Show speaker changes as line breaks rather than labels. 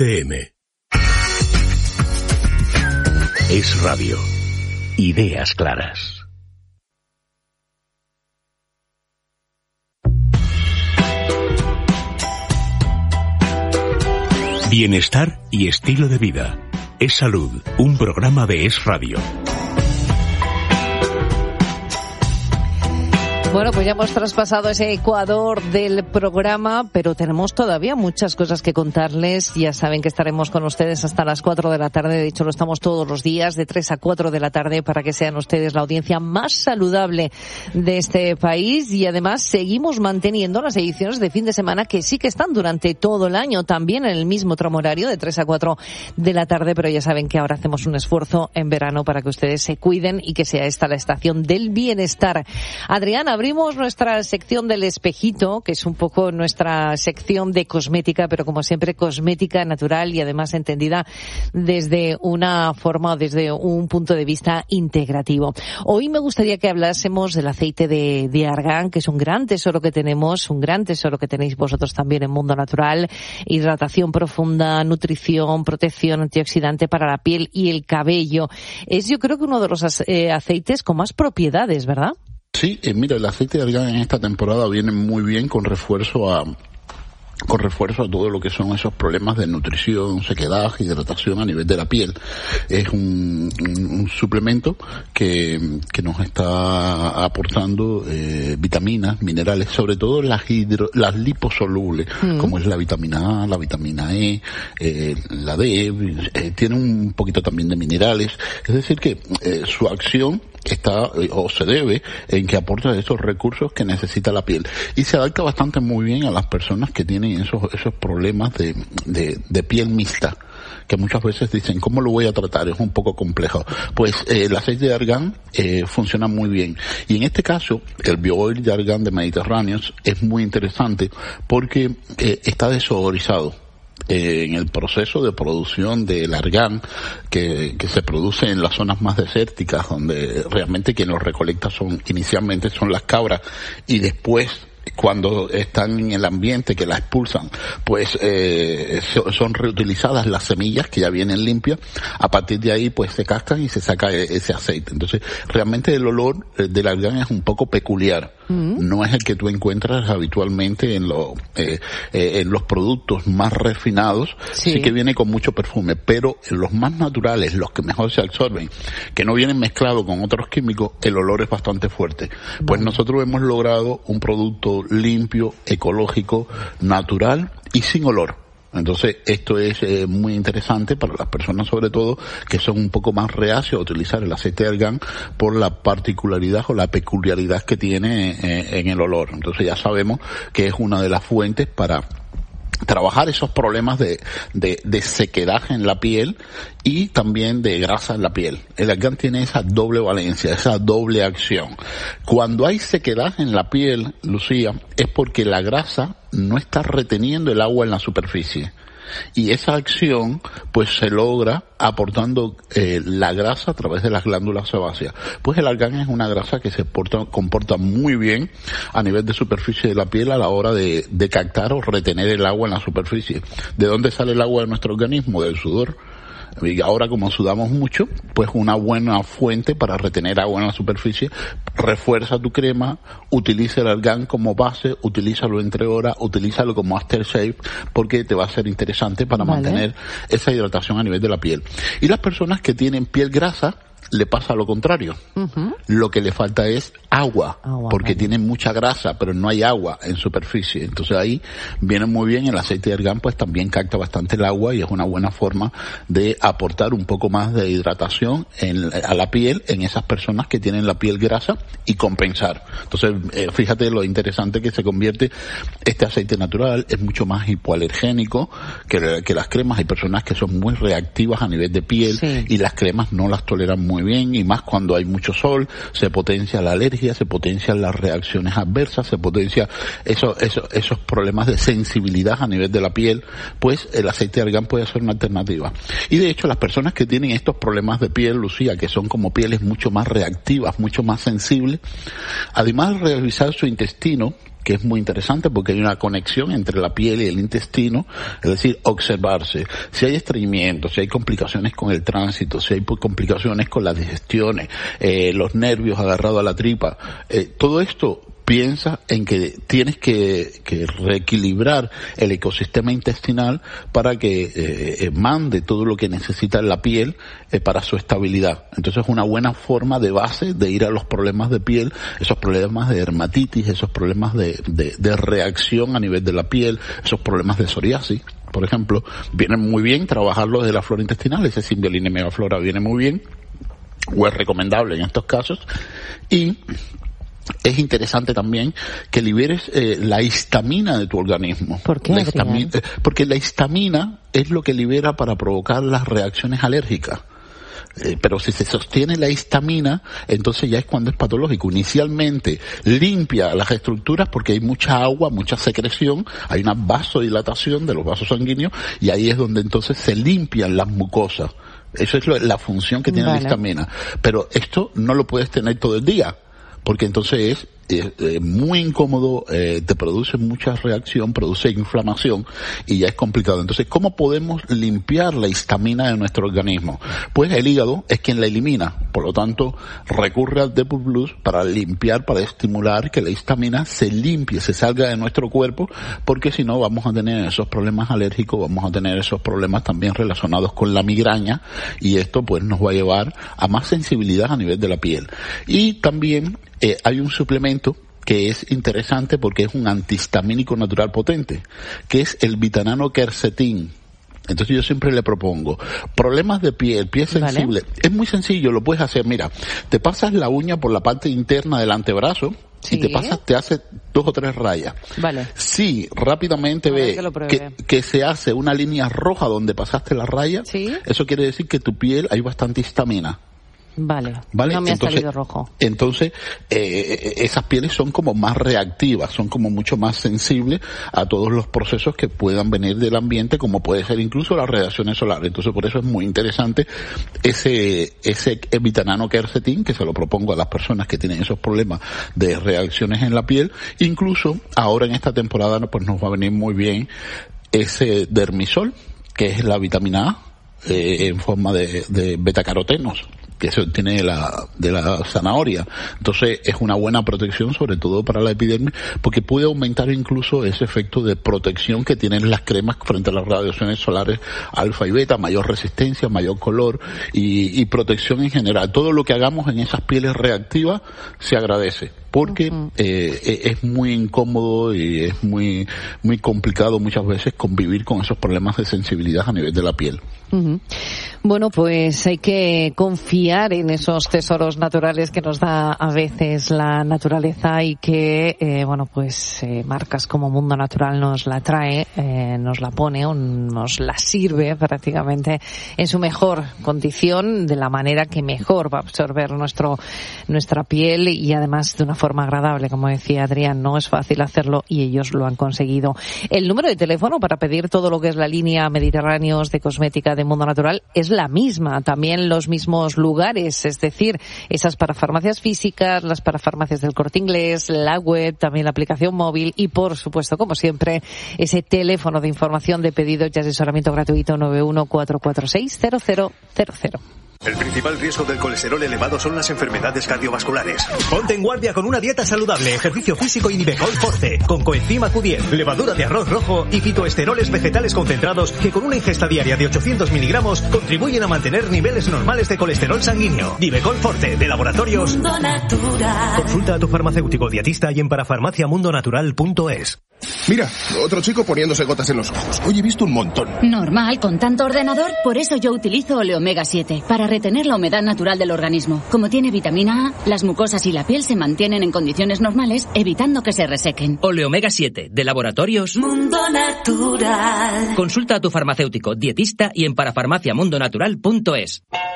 PM. Es Radio. Ideas claras. Bienestar y estilo de vida. Es Salud, un programa de Es Radio.
Bueno, pues ya hemos traspasado ese ecuador del programa, pero tenemos todavía muchas cosas que contarles. Ya saben que estaremos con ustedes hasta las 4 de la tarde. De hecho, lo estamos todos los días, de 3 a 4 de la tarde, para que sean ustedes la audiencia más saludable de este país. Y además, seguimos manteniendo las ediciones de fin de semana, que sí que están durante todo el año, también en el mismo tramo horario, de 3 a 4 de la tarde. Pero ya saben que ahora hacemos un esfuerzo en verano para que ustedes se cuiden y que sea esta la estación del bienestar. Adriana, abrimos nuestra sección del espejito, que es un poco nuestra sección de cosmética, pero como siempre cosmética natural y además entendida desde una forma, desde un punto de vista integrativo. Hoy me gustaría que hablásemos del aceite de argán, que es un gran tesoro que tenemos, un gran tesoro que tenéis vosotros también en Mundo Natural. Hidratación profunda, nutrición, protección antioxidante para la piel y el cabello. Es, yo creo, que uno de los aceites con más propiedades, ¿verdad?
Sí, mira, el aceite de argán en esta temporada viene muy bien con refuerzo a todo lo que son esos problemas de nutrición, sequedad, hidratación a nivel de la piel. Es un suplemento que nos está aportando vitaminas, minerales, sobre todo las liposolubles, como es la vitamina A, la vitamina E, la D, tiene un poquito también de minerales. Es decir que su acción está o se debe en que aporta esos recursos que necesita la piel y se adapta bastante muy bien a las personas que tienen esos problemas de piel mixta, que muchas veces dicen, ¿cómo lo voy a tratar? Es un poco complejo. Pues el aceite de argán funciona muy bien. Y en este caso, el BioOil de argán de Mediterráneos es muy interesante porque está desodorizado. En el proceso de producción del argán que se produce en las zonas más desérticas, donde realmente quien lo recolecta inicialmente son las cabras, y después, cuando están en el ambiente que la expulsan, pues son reutilizadas las semillas que ya vienen limpias. A partir de ahí pues se cascan y se saca ese aceite. Entonces realmente el olor del argán es un poco peculiar. No es el que tú encuentras habitualmente en los productos más refinados. Sí que viene con mucho perfume, pero en los más naturales, los que mejor se absorben, que no vienen mezclados con otros químicos, el olor es bastante fuerte. Pues nosotros hemos logrado un producto limpio, ecológico, natural y sin olor. Entonces esto es muy interesante para las personas, sobre todo que son un poco más reacias a utilizar el aceite de argán por la particularidad o la peculiaridad que tiene en el olor. Entonces ya sabemos que es una de las fuentes para trabajar esos problemas de sequedad en la piel y también de grasa en la piel. El argán tiene esa doble valencia, esa doble acción. Cuando hay sequedad en la piel, Lucía, es porque la grasa no está reteniendo el agua en la superficie. Y esa acción pues se logra aportando la grasa a través de las glándulas sebáceas. Pues el argán es una grasa que se comporta muy bien a nivel de superficie de la piel a la hora de captar o retener el agua en la superficie. ¿De dónde sale el agua de nuestro organismo? Del sudor. Y ahora, como sudamos mucho, pues una buena fuente para retener agua en la superficie. Refuerza tu crema, utiliza el argán como base, utilízalo entre horas, utilízalo como aftershave, porque te va a ser interesante para mantener esa hidratación a nivel de la piel. Y las personas que tienen piel grasa, le pasa lo contrario. Lo que le falta es agua porque tienen mucha grasa, pero no hay agua en superficie. Entonces ahí viene muy bien el aceite de argán, pues también capta bastante el agua y es una buena forma de aportar un poco más de hidratación a la piel en esas personas que tienen la piel grasa y compensar. Entonces, fíjate lo interesante que se convierte este aceite natural. Es mucho más hipoalergénico que las cremas. Hay personas que son muy reactivas a nivel de piel y las cremas no las toleran muy bien, y más cuando hay mucho sol, se potencia la alergia, se potencian las reacciones adversas, se potencia esos problemas de sensibilidad a nivel de la piel. Pues el aceite de argán puede ser una alternativa. Y de hecho las personas que tienen estos problemas de piel, Lucía, que son como pieles mucho más reactivas, mucho más sensibles, además de revisar su intestino, que es muy interesante porque hay una conexión entre la piel y el intestino, es decir, observarse. Si hay estreñimiento, si hay complicaciones con el tránsito, si hay complicaciones con las digestiones, los nervios agarrados a la tripa, todo esto piensa en que tienes que reequilibrar el ecosistema intestinal para que mande todo lo que necesita en la piel para su estabilidad. Entonces es una buena forma de base de ir a los problemas de piel, esos problemas de dermatitis, esos problemas de reacción a nivel de la piel, esos problemas de psoriasis. Por ejemplo, viene muy bien trabajarlo de la flora intestinal, ese Symbiolina y Megaflora viene muy bien, o es recomendable en estos casos, y es interesante también que liberes la histamina de tu organismo.
¿Por qué, Adrián?
Porque la histamina es lo que libera para provocar las reacciones alérgicas. Pero si se sostiene la histamina, entonces ya es cuando es patológico. Inicialmente limpia las estructuras porque hay mucha agua, mucha secreción, hay una vasodilatación de los vasos sanguíneos y ahí es donde entonces se limpian las mucosas. Eso es la función que tiene la histamina. Pero esto no lo puedes tener todo el día, porque entonces es muy incómodo, te produce mucha reacción, produce inflamación y ya es complicado. Entonces, ¿cómo podemos limpiar la histamina de nuestro organismo? Pues el hígado es quien la elimina, por lo tanto recurre al Depur Plus para limpiar, para estimular que la histamina se limpie, se salga de nuestro cuerpo, porque si no vamos a tener esos problemas alérgicos, vamos a tener esos problemas también relacionados con la migraña y esto pues nos va a llevar a más sensibilidad a nivel de la piel. Y también hay un suplemento que es interesante porque es un antihistamínico natural potente, que es el Vitanano Quercetin. Entonces yo siempre le propongo, problemas de piel sensible, es muy sencillo, lo puedes hacer, mira, te pasas la uña por la parte interna del antebrazo, y te hace 2 o 3 rayas. Vale. Si rápidamente ve que se hace una línea roja donde pasaste la raya, eso quiere decir que tu piel hay bastante histamina.
Vale. No me ha salido rojo.
Entonces, esas pieles son como más reactivas, son como mucho más sensibles a todos los procesos que puedan venir del ambiente, como puede ser incluso las radiaciones solares. Entonces, por eso es muy interesante ese Vitanano Quercetin, que se lo propongo a las personas que tienen esos problemas de reacciones en la piel. Incluso, ahora en esta temporada, pues nos va a venir muy bien ese Dermisol, que es la vitamina A, en forma de betacarotenos, que eso tiene de la zanahoria. Entonces es una buena protección, sobre todo para la epidermis, porque puede aumentar incluso ese efecto de protección que tienen las cremas frente a las radiaciones solares alfa y beta, mayor resistencia, mayor color y protección en general. Todo lo que hagamos en esas pieles reactivas se agradece, porque es muy incómodo y es muy muy complicado muchas veces convivir con esos problemas de sensibilidad a nivel de la piel.
Bueno, pues hay que confiar en esos tesoros naturales que nos da a veces la naturaleza y que, marcas como Mundo Natural nos la trae, nos la pone o nos la sirve prácticamente en su mejor condición, de la manera que mejor va a absorber nuestra piel y además de una forma agradable, como decía Adrián. No es fácil hacerlo y ellos lo han conseguido. El número de teléfono para pedir todo lo que es la línea Mediterráneos de cosmética de Mundo Natural es la misma, también los mismos lugares, es decir, esas parafarmacias físicas, las parafarmacias del Corte Inglés, la web, también la aplicación móvil y, por supuesto, como siempre, ese teléfono de información de pedidos y asesoramiento gratuito 914460000.
El principal riesgo del colesterol elevado son las enfermedades cardiovasculares. Ponte en guardia con una dieta saludable, ejercicio físico y Nivecol Forte, con coenzima Q10, levadura de arroz rojo y fitoesteroles vegetales concentrados que con una ingesta diaria de 800 miligramos contribuyen a mantener niveles normales de colesterol sanguíneo. Nivecol Forte, de Laboratorios Mundo Natural. Consulta a tu farmacéutico dietista y en parafarmaciamundonatural.es.
Mira, otro chico poniéndose gotas en los ojos. Hoy he visto un montón.
Normal, con tanto ordenador. Por eso yo utilizo Oleomega 7, para retener la humedad natural del organismo. Como tiene vitamina A, las mucosas y la piel se mantienen en condiciones normales, evitando que se resequen.
Oleomega 7, de Laboratorios
Mundo Natural.
Consulta a tu farmacéutico dietista y en parafarmaciamundonatural.es.